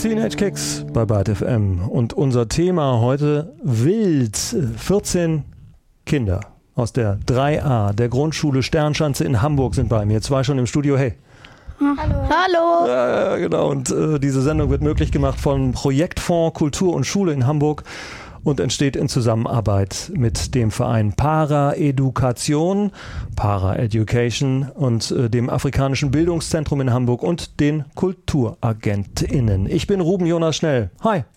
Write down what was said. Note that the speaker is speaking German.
Teenage Kicks bei Byte FM und unser Thema heute wild. 14 Kinder aus der 3a der Grundschule Sternschanze in Hamburg sind bei mir. 2 schon im Studio. Hey. Hallo. Ja, genau. Und diese Sendung wird möglich gemacht vom Projektfonds Kultur und Schule in Hamburg und entsteht in Zusammenarbeit mit dem Verein Para-Education und dem Afrikanischen Bildungszentrum in Hamburg und den KulturagentInnen. Ich bin Ruben Jonas Schnell. Hi.